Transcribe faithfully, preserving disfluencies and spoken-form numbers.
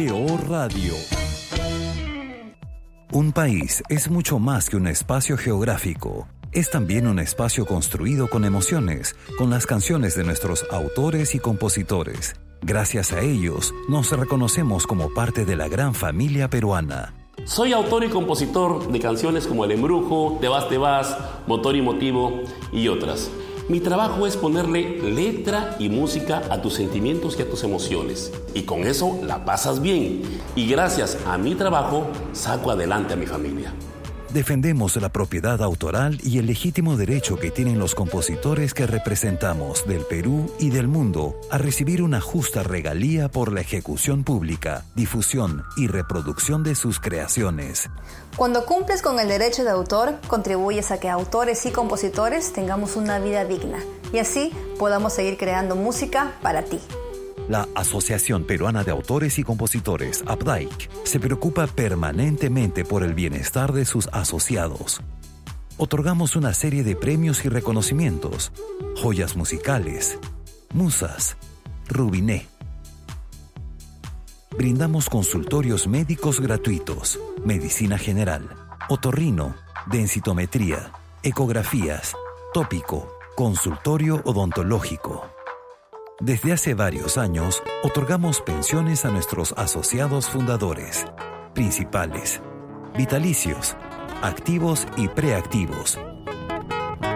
G O Radio. Un país es mucho más que un espacio geográfico. Es también un espacio construido con emociones, con las canciones de nuestros autores y compositores. Gracias a ellos, nos reconocemos como parte de la gran familia peruana. Soy autor y compositor de canciones como El Embrujo, Te vas, te vas, Motor y Motivo y otras. Mi trabajo es ponerle letra y música a tus sentimientos y a tus emociones. Y con eso la pasas bien. Y gracias a mi trabajo, saco adelante a mi familia. Defendemos la propiedad autoral y el legítimo derecho que tienen los compositores que representamos del Perú y del mundo a recibir una justa regalía por la ejecución pública, difusión y reproducción de sus creaciones. Cuando cumples con el derecho de autor, contribuyes a que autores y compositores tengamos una vida digna y así podamos seguir creando música para ti. La Asociación Peruana de Autores y Compositores, APDAIC, se preocupa permanentemente por el bienestar de sus asociados. Otorgamos una serie de premios y reconocimientos, joyas musicales, musas, Rubiné. Brindamos consultorios médicos gratuitos, medicina general, otorrino, densitometría, ecografías, tópico, consultorio odontológico. Desde hace varios años, otorgamos pensiones a nuestros asociados fundadores, principales, vitalicios, activos y preactivos,